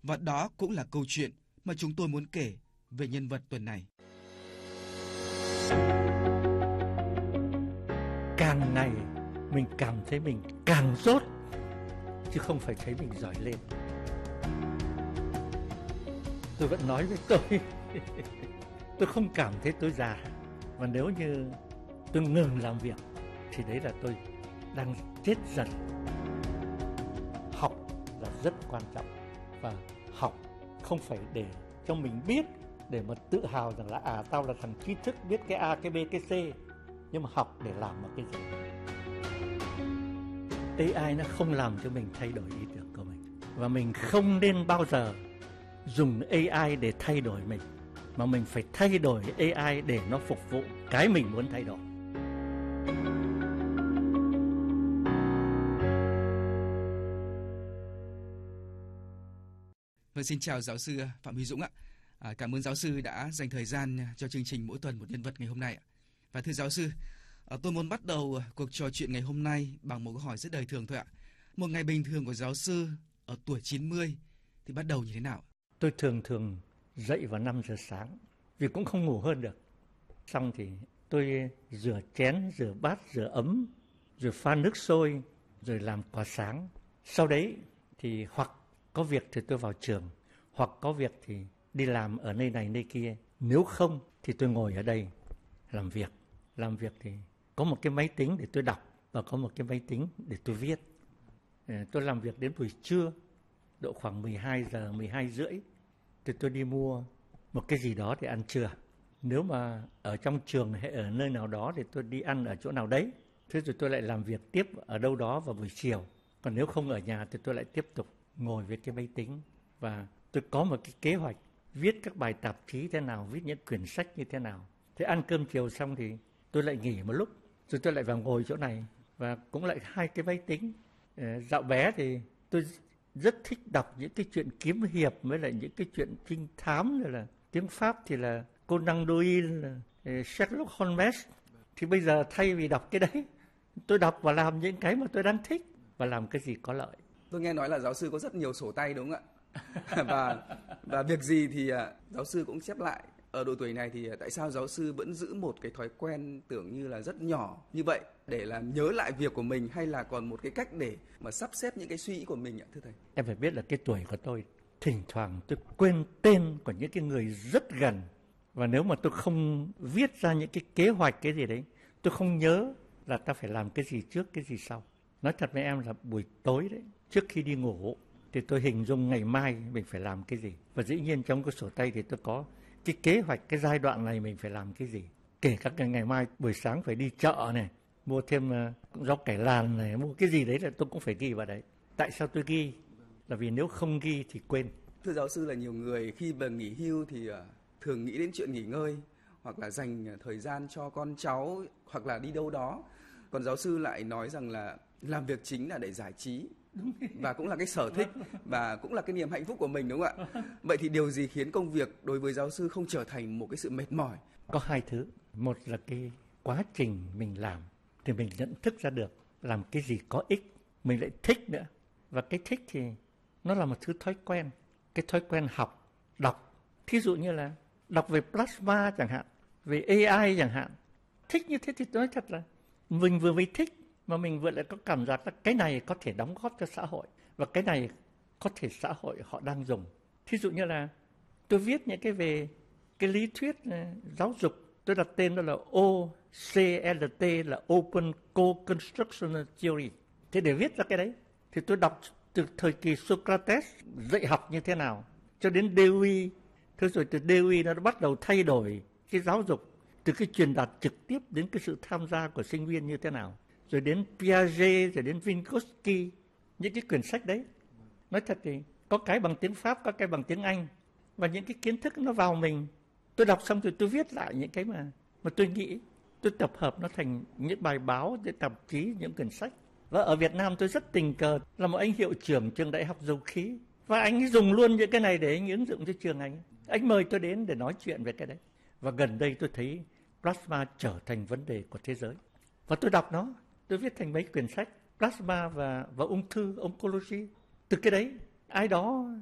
Và đó cũng là câu chuyện mà chúng tôi muốn kể về nhân vật tuần này. Càng ngày mình cảm thấy mình càng dốt, chứ không phải thấy mình giỏi lên. Tôi vẫn nói với tôi không cảm thấy tôi già. Và nếu như tôi ngừng làm việc thì đấy là tôi đang chết dần. Học là rất quan trọng. Và học không phải để cho mình biết, để mà tự hào rằng là tao là thằng trí thức biết cái A, cái B, cái C. Nhưng mà học để làm một cái gì. AI nó không làm cho mình thay đổi ý tưởng của mình. Và mình không nên bao giờ dùng AI để thay đổi mình, mà mình phải thay đổi AI để nó phục vụ cái mình muốn thay đổi. Vâng, xin chào giáo sư Phạm Huy Dũng ạ. Cảm ơn giáo sư đã dành thời gian cho chương trình Mỗi tuần một nhân vật ngày hôm nay ạ. Và thưa giáo sư, tôi muốn bắt đầu cuộc trò chuyện ngày hôm nay bằng một câu hỏi rất đời thường thôi ạ. Một ngày bình thường của giáo sư ở tuổi 90 thì bắt đầu như thế nào? Tôi thường dậy vào 5 giờ sáng vì cũng không ngủ hơn được. Xong thì tôi rửa chén, rửa bát, rửa ấm, rồi pha nước sôi, rồi làm quà sáng. Sau đấy thì hoặc có việc thì tôi vào trường, hoặc có việc thì đi làm ở nơi này nơi kia. Nếu không thì tôi ngồi ở đây làm việc. Làm việc thì có một cái máy tính để tôi đọc và có một cái máy tính để tôi viết. Tôi làm việc đến buổi trưa, độ khoảng 12 giờ, 12 rưỡi thì tôi đi mua một cái gì đó để ăn trưa. Nếu mà ở trong trường hay ở nơi nào đó thì tôi đi ăn ở chỗ nào đấy. Thế rồi tôi lại làm việc tiếp ở đâu đó vào buổi chiều. Còn nếu không ở nhà thì tôi lại tiếp tục ngồi với cái máy tính. Và tôi có một cái kế hoạch viết các bài tạp chí thế nào, viết những quyển sách như thế nào. Thế ăn cơm chiều xong thì tôi lại nghỉ một lúc, rồi tôi lại vào ngồi chỗ này và cũng lại hai cái máy tính. Dạo bé thì tôi rất thích đọc những cái chuyện kiếm hiệp với lại những cái chuyện trinh thám, rồi là tiếng Pháp thì là Conan Doyle, Sherlock Holmes. Thì bây giờ thay vì đọc cái đấy, tôi đọc và làm những cái mà tôi đang thích và làm cái gì có lợi. Tôi nghe nói là giáo sư có rất nhiều sổ tay đúng không ạ? và việc gì thì giáo sư cũng chép lại. Ở độ tuổi này thì tại sao giáo sư vẫn giữ một cái thói quen tưởng như là rất nhỏ như vậy để làm nhớ lại việc của mình, hay là còn một cái cách để mà sắp xếp những cái suy nghĩ của mình ạ thưa thầy? Em phải biết là cái tuổi của tôi, thỉnh thoảng tôi quên tên của những cái người rất gần. Và nếu mà tôi không viết ra những cái kế hoạch cái gì đấy, tôi không nhớ là ta phải làm cái gì trước, cái gì sau. Nói thật với em là buổi tối đấy, trước khi đi ngủ thì tôi hình dung ngày mai mình phải làm cái gì. Và dĩ nhiên trong cái sổ tay thì tôi có cái kế hoạch, cái giai đoạn này mình phải làm cái gì. Kể cả ngày mai buổi sáng phải đi chợ này, mua thêm rau cải làn này, mua cái gì đấy là tôi cũng phải ghi vào đấy. Tại sao tôi ghi? Là vì nếu không ghi thì quên. Thưa giáo sư, là nhiều người khi mà nghỉ hưu thì thường nghĩ đến chuyện nghỉ ngơi, hoặc là dành thời gian cho con cháu, hoặc là đi đâu đó. Còn giáo sư lại nói rằng là làm việc chính là để giải trí, và cũng là cái sở thích, và cũng là cái niềm hạnh phúc của mình, đúng không ạ? Vậy thì điều gì khiến công việc đối với giáo sư không trở thành một cái sự mệt mỏi? Có hai thứ. Một là cái quá trình mình làm thì mình nhận thức ra được làm cái gì có ích, mình lại thích nữa. Và cái thích thì nó là một thứ thói quen. Cái thói quen học, đọc. Thí dụ như là đọc về plasma chẳng hạn, về AI chẳng hạn. Thích như thế thì nói thật là mình vừa mới thích mà mình vừa lại có cảm giác là cái này có thể đóng góp cho xã hội, và cái này có thể xã hội họ đang dùng. Thí dụ như là tôi viết những cái về cái lý thuyết giáo dục, tôi đặt tên đó là OCLT, là Open Co-Constructional Theory. Thế để viết ra cái đấy thì tôi đọc từ thời kỳ Socrates dạy học như thế nào cho đến Dewey. Thế rồi từ Dewey nó bắt đầu thay đổi cái giáo dục, từ cái truyền đạt trực tiếp đến cái sự tham gia của sinh viên như thế nào, rồi đến Piaget, rồi đến Vygotsky. Những cái quyển sách đấy, nói thật thì có cái bằng tiếng Pháp, có cái bằng tiếng Anh, và những cái kiến thức nó vào mình. Tôi đọc xong rồi tôi viết lại những cái mà tôi nghĩ, tôi tập hợp nó thành những bài báo, những tạp chí, những quyển sách. Và ở Việt Nam tôi rất tình cờ là một anh hiệu trưởng trường đại học dầu khí, và anh ấy dùng luôn những cái này để anh ứng dụng cho trường anh. Anh mời tôi đến để nói chuyện về cái đấy. Và gần đây tôi thấy plasma trở thành vấn đề của thế giới. Và tôi đọc nó, tôi viết thành mấy quyển sách, plasma và ung thư, oncology. Từ cái đấy, ai đó